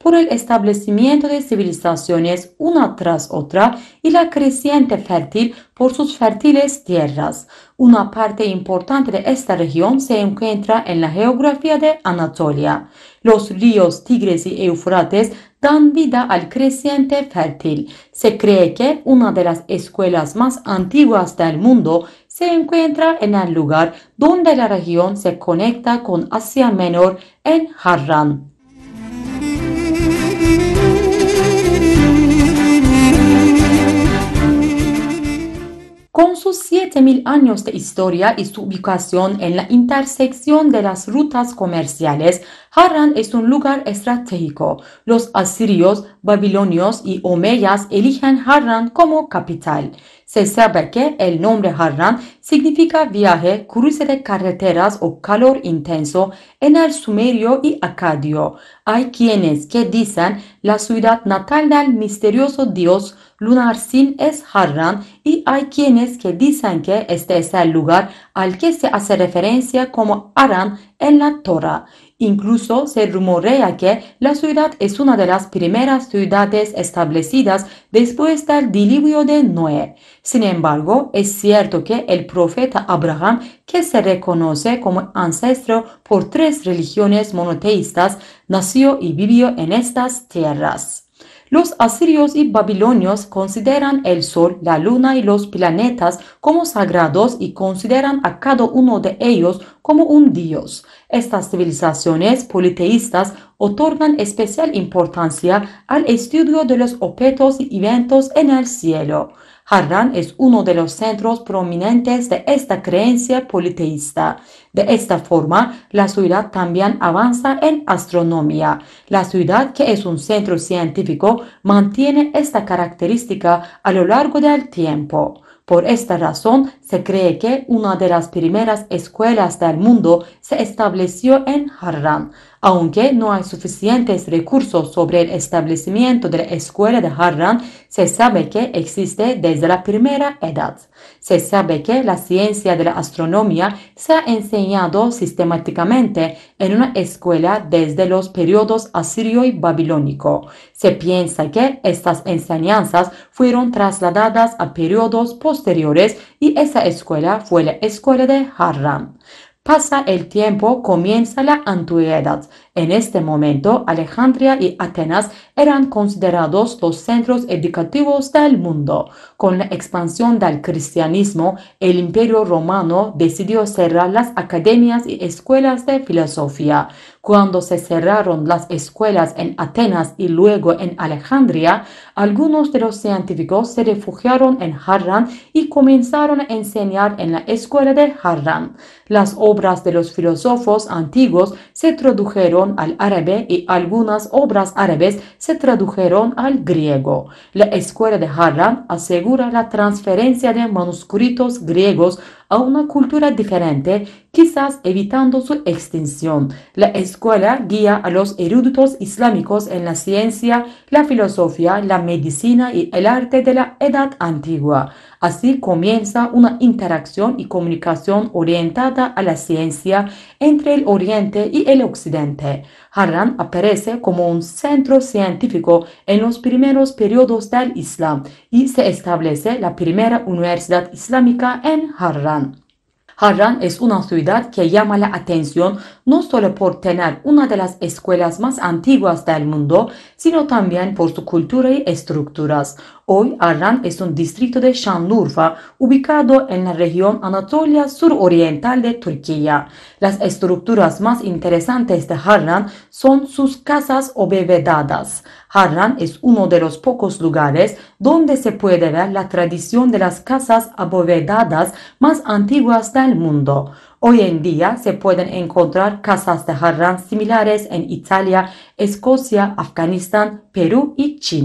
por el establecimiento de civilizaciones una tras otra y la creciente fértil por sus fértiles tierras. Una parte importante de esta región se encuentra en la geografía de Anatolia. Los ríos Tigris y Éufrates dan vida al creciente fértil. Se cree que una de las escuelas más antiguas del mundo se encuentra en el lugar donde la región se conecta con Asia Menor en Harran. Con sus 7.000 años de historia y su ubicación en la intersección de las rutas comerciales, Harran es un lugar estratégico. Los asirios, babilonios y omeyas eligen Harran como capital. Se sabe que el nombre Harran significa viaje, cruce de carreteras o calor intenso en el sumerio y acadio. Hay quienes que dicen la ciudad natal del misterioso dios Lunarsin es Harran y hay quienes que dicen que este es el lugar al que se hace referencia como Harán en la Torá. Incluso se rumorea que la ciudad es una de las primeras ciudades establecidas después del diluvio de Noé. Sin embargo, es cierto que el profeta Abraham, que se reconoce como ancestro por 3 religiones monoteístas, nació y vivió en estas tierras. Los asirios y babilonios consideran el sol, la luna y los planetas como sagrados y consideran a cada uno de ellos como un dios. Estas civilizaciones politeístas otorgan especial importancia al estudio de los objetos y eventos en el cielo. Harran es uno de los centros prominentes de esta creencia politeísta. De esta forma, la ciudad también avanza en astronomía. La ciudad, que es un centro científico, mantiene esta característica a lo largo del tiempo. Por esta razón, se cree que una de las primeras escuelas del mundo se estableció en Harran. Aunque no hay suficientes recursos sobre el establecimiento de la escuela de Harran, se sabe que existe desde la primera edad. Se sabe que la ciencia de la astronomía se ha enseñado sistemáticamente en una escuela desde los periodos asirio y babilónico. Se piensa que estas enseñanzas fueron trasladadas a periodos posteriores y esa escuela fue la escuela de Harran. Pasa el tiempo, comienza la antigüedad. En este momento, Alejandría y Atenas eran considerados los centros educativos del mundo. Con la expansión del cristianismo, el Imperio Romano decidió cerrar las academias y escuelas de filosofía. Cuando se cerraron las escuelas en Atenas y luego en Alejandría, algunos de los científicos se refugiaron en Harran y comenzaron a enseñar en la escuela de Harran. Las obras de los filósofos antiguos se tradujeron al árabe y algunas obras árabes se tradujeron al griego. La escuela de Harran asegura la transferencia de manuscritos griegos a una cultura diferente, quizás evitando su extinción. La escuela guía a los eruditos islámicos en la ciencia, la filosofía, la medicina y el arte de la Edad Antigua. Así comienza una interacción y comunicación orientada a la ciencia entre el Oriente y el Occidente. Harran aparece como un centro científico en los primeros periodos del Islam y se establece la primera universidad islámica en Harran. Harran es una ciudad que llama la atención no solo por tener una de las escuelas más antiguas del mundo, sino también por su cultura y estructuras. Hoy Harran es un distrito de Şanlıurfa, ubicado en la región Anatolia suroriental de Turquía. Las estructuras más interesantes de Harran son sus casas abovedadas. Harran es uno de los pocos lugares donde se puede ver la tradición de las casas abovedadas más antiguas del mundo. Hoy en día se pueden encontrar casas de Harran similares en Italia, Escocia, Afganistán, Perú y China.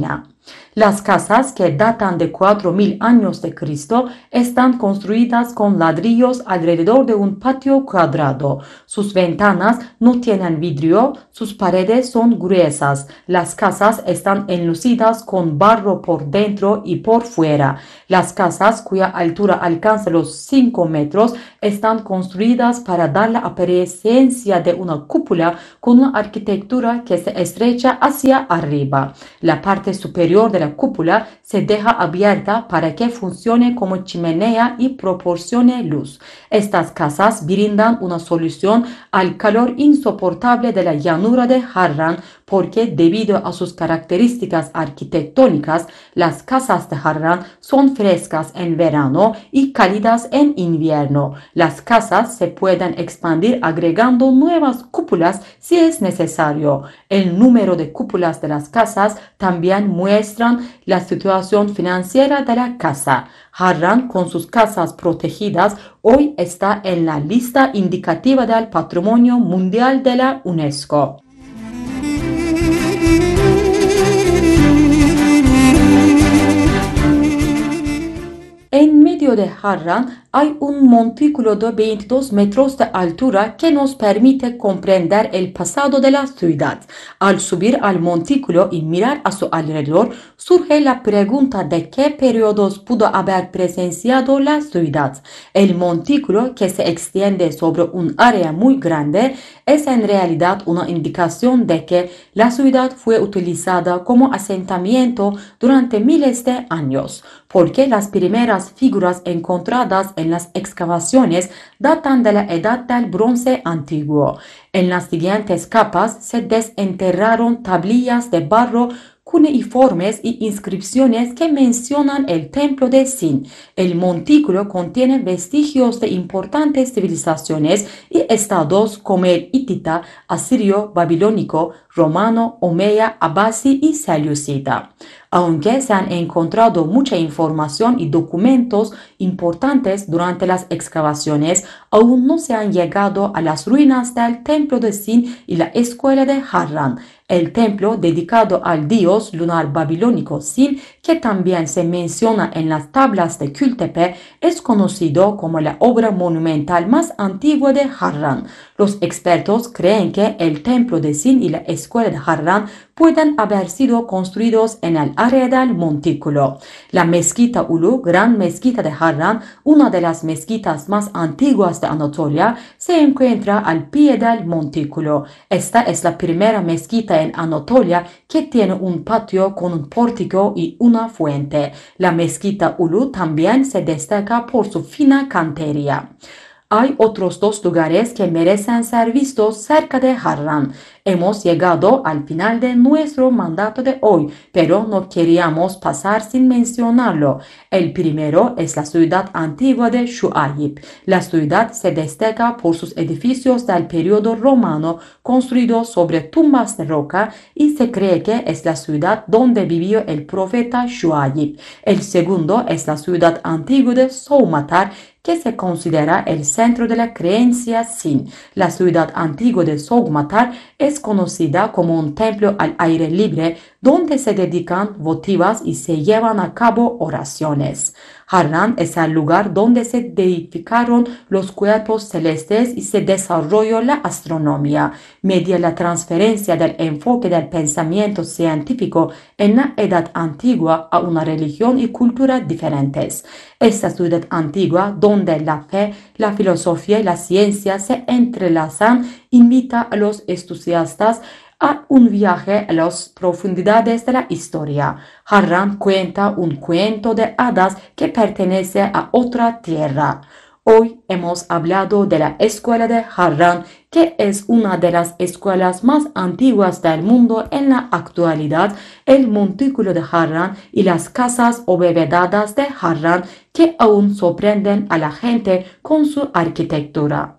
Las casas, que datan de 4000 años de Cristo, están construidas con ladrillos alrededor de un patio cuadrado. Sus ventanas no tienen vidrio, sus paredes son gruesas. Las casas están enlucidas con barro por dentro y por fuera. Las casas, cuya altura alcanza los 5 metros, están construidas para dar la apariencia de una cúpula con una arquitectura que se estrecha hacia arriba. La parte superior de la cúpula se deja abierta para que funcione como chimenea y proporcione luz. Estas casas brindan una solución al calor insoportable de la llanura de Harran, porque debido a sus características arquitectónicas, las casas de Harran son frescas en verano y cálidas en invierno. Las casas se pueden expandir agregando nuevas cúpulas si es necesario. El número de cúpulas de las casas también muestran la situación financiera de la casa. Harran, con sus casas protegidas, hoy está en la lista indicativa del Patrimonio Mundial de la UNESCO. En medio de Harran hay un montículo de 22 metros de altura que nos permite comprender el pasado de la ciudad. Al subir al montículo y mirar a su alrededor, surge la pregunta de qué periodos pudo haber presenciado la ciudad. El montículo, que se extiende sobre un área muy grande, es en realidad una indicación de que la ciudad fue utilizada como asentamiento durante miles de años, porque las primeras figuras encontradas en las excavaciones datan de la edad del bronce antiguo. En las siguientes capas se desenterraron tablillas de barro cuneiformes y inscripciones que mencionan el templo de Sin. El montículo contiene vestigios de importantes civilizaciones y estados como el hitita, asirio, babilónico, romano, omeya, abasi y selyúcida. Aunque se han encontrado mucha información y documentos importantes durante las excavaciones, aún no se han llegado a las ruinas del templo de Sin y la escuela de Harran. El templo dedicado al dios lunar babilónico Sin, que también se menciona en las tablas de Kültepe, es conocido como la obra monumental más antigua de Harran. Los expertos creen que el templo de Sin y la escuela de Harran pueden haber sido construidos en el área del montículo. La mezquita Ulu, gran mezquita de Harran, una de las mezquitas más antiguas de Anatolia, se encuentra al pie del montículo. Esta es la primera mezquita en Anatolia que tiene un patio con un pórtico y una fuente. La mezquita Ulu también se destaca por su fina cantería. Hay otros dos lugares que merecen ser vistos cerca de Harran. Hemos llegado al final de nuestro mandato de hoy, pero no queríamos pasar sin mencionarlo. El primero es la ciudad antigua de Shu'aib. La ciudad se destaca por sus edificios del periodo romano construidos sobre tumbas de roca y se cree que es la ciudad donde vivió el profeta Shu'aib. El segundo es la ciudad antigua de Soumatar, que se considera el centro de la creencia Sin. La ciudad antigua de Soghmatar es conocida como un templo al aire libre donde se dedican votivas y se llevan a cabo oraciones. Harran es el lugar donde se deificaron los cuerpos celestes y se desarrolló la astronomía, mediante la transferencia del enfoque del pensamiento científico en la Edad Antigua a una religión y cultura diferentes. Esta ciudad antigua, donde la fe, la filosofía y la ciencia se entrelazan, invita a los entusiastas a un viaje a las profundidades de la historia. Harran cuenta un cuento de hadas que pertenece a otra tierra. Hoy hemos hablado de la escuela de Harran, que es una de las escuelas más antiguas del mundo en la actualidad, el montículo de Harran y las casas abovedadas de Harran, que aún sorprenden a la gente con su arquitectura.